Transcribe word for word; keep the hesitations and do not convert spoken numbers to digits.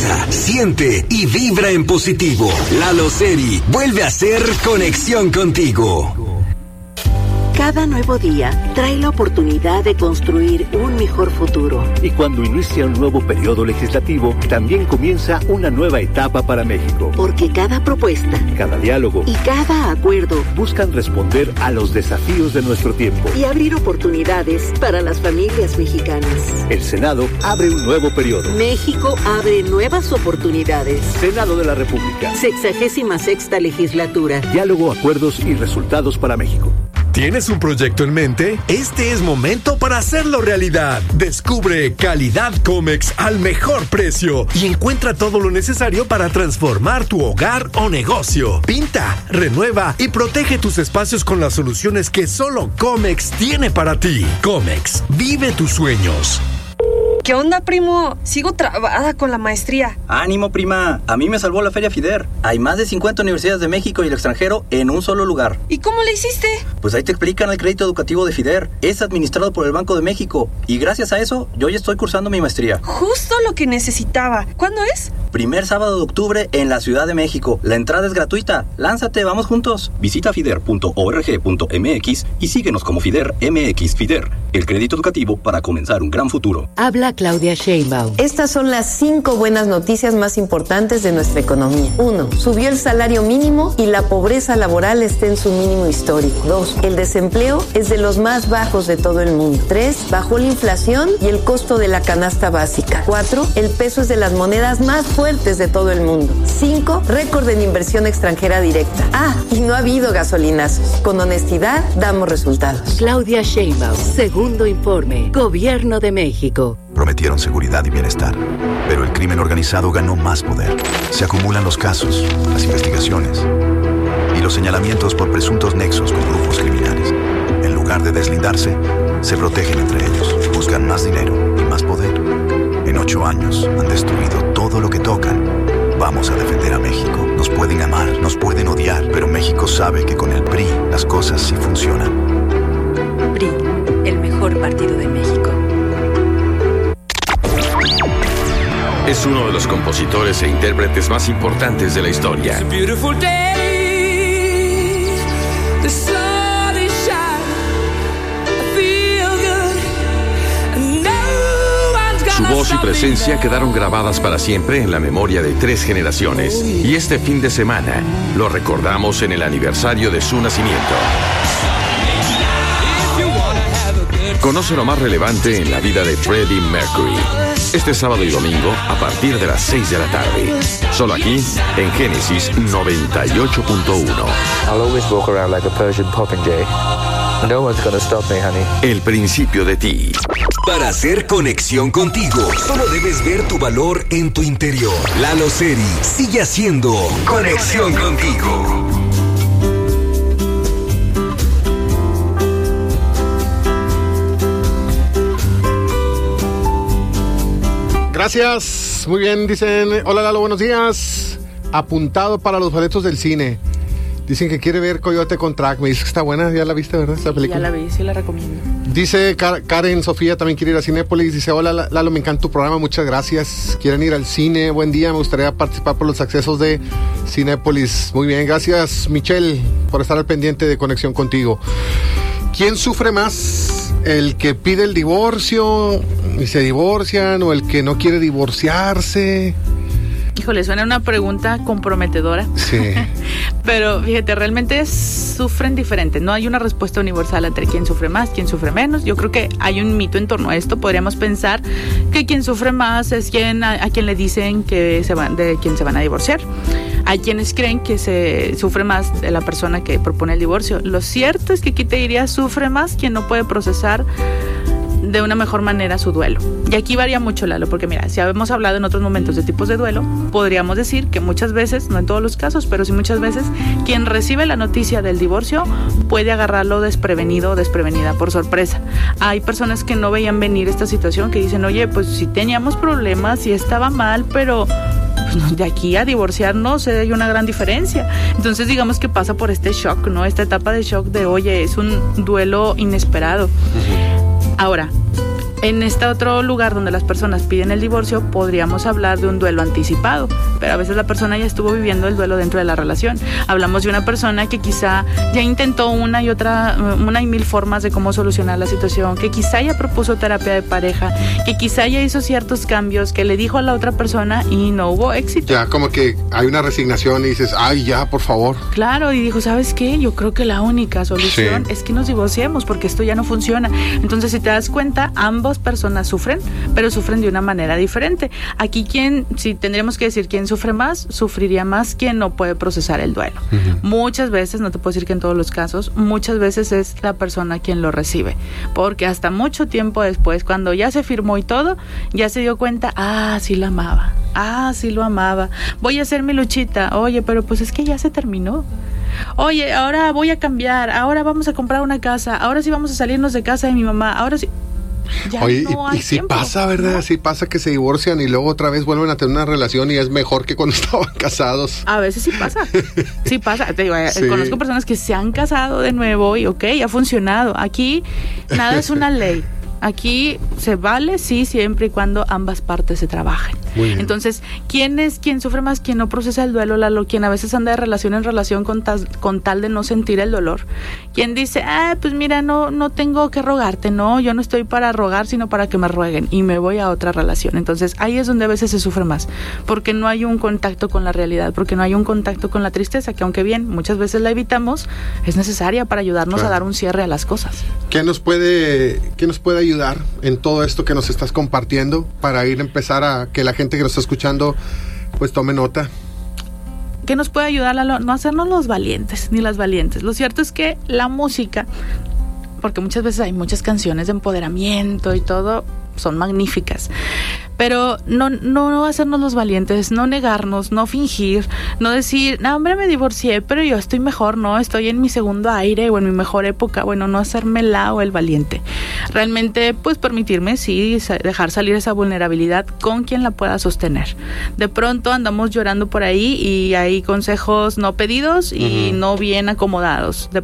Piensa, siente y vibra en positivo. Lalo Seri vuelve a hacer conexión contigo. Cada nuevo día trae la oportunidad de construir un mejor futuro. Y cuando inicia un nuevo periodo legislativo, también comienza una nueva etapa para México. Porque cada propuesta, cada diálogo y cada acuerdo buscan responder a los desafíos de nuestro tiempo y abrir oportunidades para las familias mexicanas. El Senado abre un nuevo periodo. México abre nuevas oportunidades. Senado de la República. Sexagésima sexta legislatura. Diálogo, acuerdos y resultados para México. ¿Tienes un proyecto en mente? Este es momento para hacerlo realidad. Descubre Calidad Comex al mejor precio y encuentra todo lo necesario para transformar tu hogar o negocio. Pinta, renueva y protege tus espacios con las soluciones que solo Comex tiene para ti. Comex, vive tus sueños. ¿Qué onda, primo? Sigo trabada con la maestría. ¡Ánimo, prima! A mí me salvó la Feria FIDER. Hay más de cincuenta universidades de México y el extranjero en un solo lugar. ¿Y cómo le hiciste? Pues ahí te explican el crédito educativo de FIDER. Es administrado por el Banco de México. Y gracias a eso, yo ya estoy cursando mi maestría. Justo lo que necesitaba. ¿Cuándo es? Primer sábado de octubre en la Ciudad de México. La entrada es gratuita. Lánzate, vamos juntos. Visita fider punto org punto m x y síguenos como FIDER M X. FIDER, el crédito educativo para comenzar un gran futuro. Habla Claudia Sheinbaum. Estas son las cinco buenas noticias más importantes de nuestra economía. Uno, subió el salario mínimo y la pobreza laboral está en su mínimo histórico. Dos, el desempleo es de los más bajos de todo el mundo. Tres, bajó la inflación y el costo de la canasta básica. Cuatro, el peso es de las monedas más fuertes de todo el mundo. Cinco, récord en inversión extranjera directa. Ah, y no ha habido gasolinazos. Con honestidad, damos resultados. Claudia Sheinbaum, segundo informe, Gobierno de México. Prometieron seguridad y bienestar, pero el crimen organizado ganó más poder. Se acumulan los casos, las investigaciones y los señalamientos por presuntos nexos con grupos criminales. En lugar de deslindarse, se protegen entre ellos, buscan más dinero y más poder. En ocho años han destruido todo lo que tocan. Vamos a defender a México. Nos pueden amar, nos pueden odiar, pero México sabe que con el P R I las cosas sí funcionan. P R I, el mejor partido de México. Es uno de los compositores e intérpretes más importantes de la historia. Su voz y presencia quedaron grabadas para siempre en la memoria de tres generaciones. Y este fin de semana lo recordamos en el aniversario de su nacimiento. Conoce lo más relevante en la vida de Freddie Mercury. Este sábado y domingo a partir de las seis de la tarde. Solo aquí en Génesis noventa y ocho punto uno. I'll always walk around like a Persian popinjay. No one's gonna stop me, honey. El principio de ti. Para hacer conexión contigo, solo debes ver tu valor en tu interior. Lalo Seri sigue haciendo conexión contigo. Gracias, muy bien, dicen, hola Lalo, buenos días. Apuntado para los boletos del cine. Dicen que quiere ver Coyote con Track. Me dice que está buena, ya la viste, ¿verdad? Esta película. Ya la vi, sí la recomiendo. Dice Car- Karen Sofía, también quiere ir a Cinépolis. Dice, hola Lalo, me encanta tu programa, muchas gracias. Quieren ir al cine, buen día, me gustaría participar por los accesos de Cinépolis. Muy bien, gracias Michelle por estar al pendiente de Conexión Contigo. ¿Quién sufre más? ¿El que pide el divorcio y se divorcian o el que no quiere divorciarse? Híjole, suena una pregunta comprometedora. Sí. Pero fíjate, realmente sufren diferente. No hay una respuesta universal entre quién sufre más, quién sufre menos. Yo creo que hay un mito en torno a esto. Podríamos pensar que quien sufre más es quien a, a quien le dicen que se van, de quien se van a divorciar. Hay quienes creen que se sufre más de la persona que propone el divorcio. Lo cierto es que aquí te diría, sufre más quien no puede procesar de una mejor manera su duelo. Y aquí varía mucho, Lalo, porque mira, si habíamos hablado en otros momentos de tipos de duelo, podríamos decir que muchas veces, no en todos los casos, pero sí muchas veces, quien recibe la noticia del divorcio puede agarrarlo desprevenido o desprevenida por sorpresa. Hay personas que no veían venir esta situación, que dicen, oye, pues sí teníamos problemas, sí estaba mal, pero pues, de aquí a divorciarnos hay una gran diferencia. Entonces digamos que pasa por este shock, ¿no? Esta etapa de shock de, oye, es un duelo inesperado. Uh-huh. Ahora, En este otro lugar donde las personas piden el divorcio, podríamos hablar de un duelo anticipado, pero a veces la persona ya estuvo viviendo el duelo dentro de la relación. Hablamos de una persona que quizá ya intentó una y otra, una y mil formas de cómo solucionar la situación, que quizá ya propuso terapia de pareja, que quizá ya hizo ciertos cambios, que le dijo a la otra persona y no hubo éxito. Ya como que hay una resignación y dices, ay, ya, por favor. Claro, y dijo, ¿sabes qué? Yo creo que la única solución sí. es que nos divorciemos porque esto ya no funciona. Entonces, si te das cuenta, ambas personas sufren, pero sufren de una manera diferente. Aquí, quien, si tendríamos que decir quién sufre más, sufriría más quien no puede procesar el duelo. Uh-huh. Muchas veces, no te puedo decir que en todos los casos, muchas veces es la persona quien lo recibe, porque hasta mucho tiempo después, cuando ya se firmó y todo, ya se dio cuenta, ah, sí la amaba, ah, sí lo amaba, voy a hacer mi luchita, oye, pero pues es que ya se terminó. Oye, ahora voy a cambiar, ahora vamos a comprar una casa, ahora sí vamos a salirnos de casa de mi mamá, ahora sí. Ya Oye, no y, y sí tiempo, pasa, ¿verdad? ¿no? Sí pasa que se divorcian y luego otra vez vuelven a tener una relación y es mejor que cuando estaban casados. A veces sí pasa, sí pasa. Te digo, sí. Conozco personas que se han casado de nuevo y ok, ha funcionado. Aquí nada es una ley. Aquí se vale, sí, siempre y cuando ambas partes se trabajen. Entonces, ¿quién es quien sufre más? Quien no procesa el duelo, Lalo, quien a veces anda de relación en relación con tal, con tal de no sentir el dolor. Quien dice, ah, pues mira, no, no tengo que rogarte, no, yo no estoy para rogar, sino para que me rueguen, y me voy a otra relación. Entonces, ahí es donde a veces se sufre más, porque no hay un contacto con la realidad, porque no hay un contacto con la tristeza, que aunque bien, muchas veces la evitamos, es necesaria para ayudarnos claro. a dar un cierre a las cosas. ¿Qué nos puede, qué nos puede ayudar en todo esto que nos estás compartiendo para ir a empezar a que la gente que nos está escuchando pues tome nota? ¿Qué nos puede ayudar a no hacernos los valientes ni las valientes? Lo cierto es que la música, porque muchas veces hay muchas canciones de empoderamiento y todo, son magníficas, pero no, no hacernos los valientes, no negarnos, no fingir, no decir, no hombre, me divorcié, pero yo estoy mejor, no, estoy en mi segundo aire o en mi mejor época. Bueno, no hacerme la o el valiente, realmente pues permitirme sí, dejar salir esa vulnerabilidad con quien la pueda sostener. De pronto andamos llorando por ahí y hay consejos no pedidos y uh-huh. no bien acomodados. De